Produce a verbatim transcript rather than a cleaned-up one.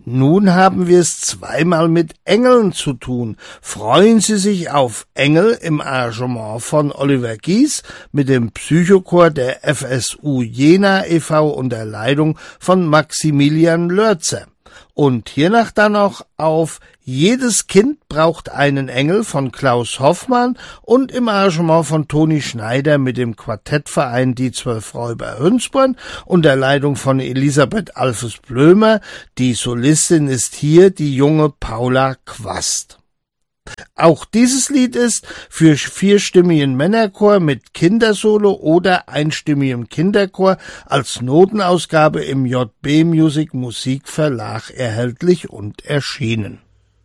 Nun haben wir es zweimal mit Engeln zu tun. Freuen Sie sich auf Engel im Arrangement von Oliver Gies mit dem Psychochor der F S U Jena e V unter Leitung von Maximilian Lörzer. Und hiernach dann noch auf Jedes Kind braucht einen Engel von Klaus Hoffmann und im Arrangement von Toni Schneider mit dem Quartettverein Die Zwölf Räuber Hünsborn unter Leitung von Elisabeth Alfes-Blömer. Die Solistin ist hier die junge Paula Quast. Auch dieses Lied ist für vierstimmigen Männerchor mit Kindersolo oder einstimmigem Kinderchor als Notenausgabe im J B Music Musikverlag erhältlich und erschienen.